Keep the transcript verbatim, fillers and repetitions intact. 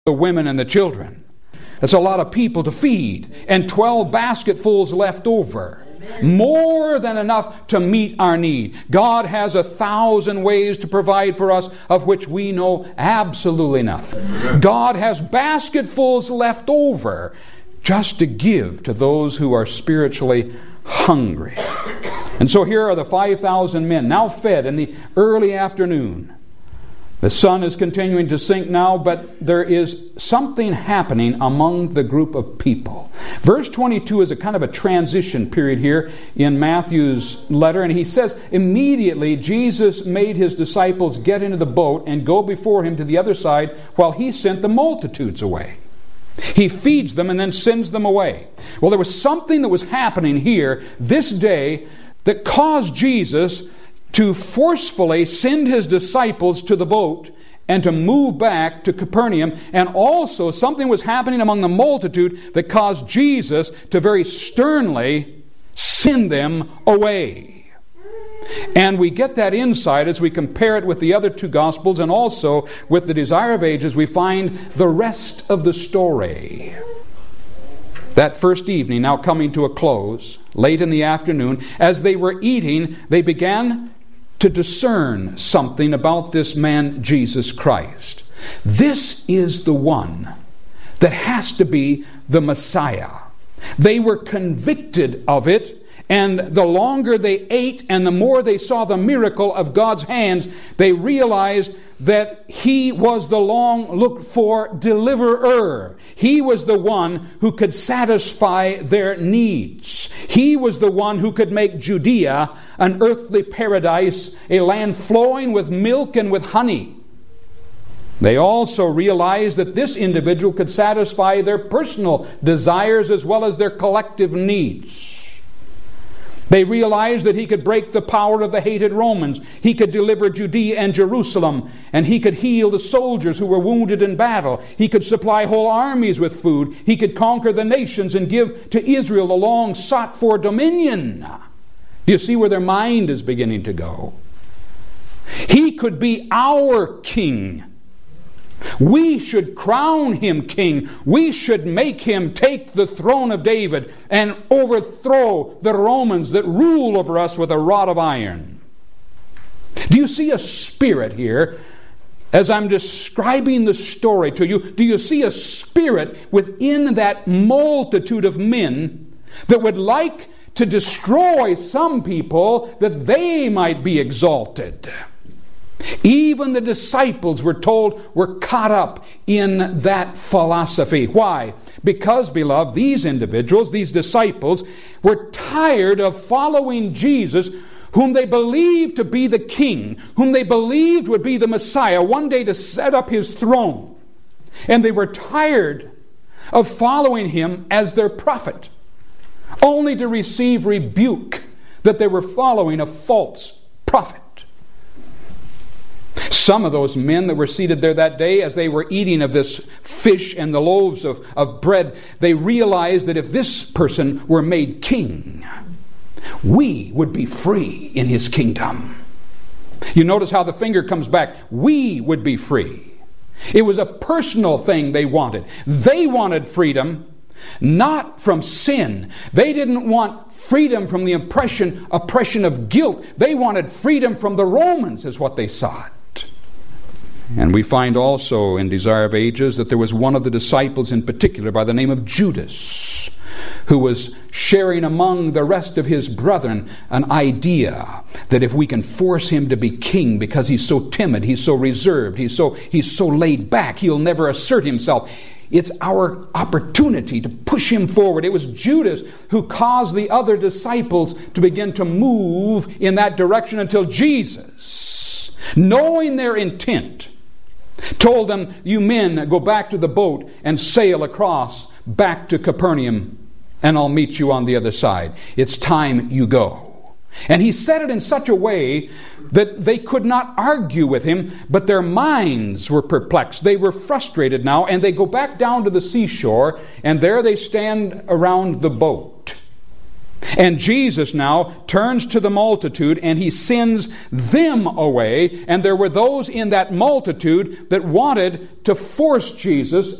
the women and the children. That's a lot of people to feed. And twelve basketfuls left over. More than enough to meet our need. God has a thousand ways to provide for us, of which we know absolutely nothing. God has basketfuls left over just to give to those who are spiritually hungry. And so here are the five thousand men now fed in the early afternoon. The sun is continuing to sink now, but there is something happening among the group of people. Verse twenty-two is a kind of a transition period here in Matthew's letter, and he says, immediately Jesus made his disciples get into the boat and go before him to the other side while he sent the multitudes away. He feeds them and then sends them away. Well, there was something that was happening here this day that caused Jesus to forcefully send his disciples to the boat and to move back to Capernaum. And also something was happening among the multitude that caused Jesus to very sternly send them away. And we get that insight as we compare it with the other two Gospels and also with the Desire of Ages. We find the rest of the story. That first evening now coming to a close, late in the afternoon, as they were eating, they began to discern something about this man, Jesus Christ. This is the one that has to be the Messiah. They were convicted of it, and the longer they ate and the more they saw the miracle of God's hands, they realized that he was the long looked for deliverer. He was the one who could satisfy their needs. He was the one who could make Judea an earthly paradise, a land flowing with milk and with honey. They also realized that this individual could satisfy their personal desires as well as their collective needs. They realized that he could break the power of the hated Romans. He could deliver Judea and Jerusalem, and he could heal the soldiers who were wounded in battle. He could supply whole armies with food. He could conquer the nations and give to Israel the long sought for dominion. Do you see where their mind is beginning to go? He could be our king. We should crown him king. We should make him take the throne of David and overthrow the Romans that rule over us with a rod of iron. Do you see a spirit here? As I'm describing the story to you, do you see a spirit within that multitude of men that would like to destroy some people that they might be exalted? Even the disciples, we're told, were caught up in that philosophy. Why? Because, beloved, these individuals, these disciples, were tired of following Jesus, whom they believed to be the king, whom they believed would be the Messiah, one day to set up his throne. And they were tired of following him as their prophet, only to receive rebuke that they were following a false prophet. Some of those men that were seated there that day, as they were eating of this fish and the loaves of, of bread, they realized that if this person were made king, we would be free in his kingdom. You notice how the finger comes back. We would be free. It was a personal thing they wanted. They wanted freedom, not from sin. They didn't want freedom from the oppression, oppression of guilt. They wanted freedom from the Romans, is what they sought. And we find also in Desire of Ages that there was one of the disciples in particular by the name of Judas, who was sharing among the rest of his brethren an idea that if we can force him to be king because he's so timid, he's so reserved, he's so, he's so laid back, he'll never assert himself. It's our opportunity to push him forward. It was Judas who caused the other disciples to begin to move in that direction until Jesus, knowing their intent, told them, you men, go back to the boat and sail across back to Capernaum, and I'll meet you on the other side. It's time you go. And he said it in such a way that they could not argue with him, but their minds were perplexed. They were frustrated now, and they go back down to the seashore, and there they stand around the boat. And Jesus now turns to the multitude and he sends them away. And there were those in that multitude that wanted to force Jesus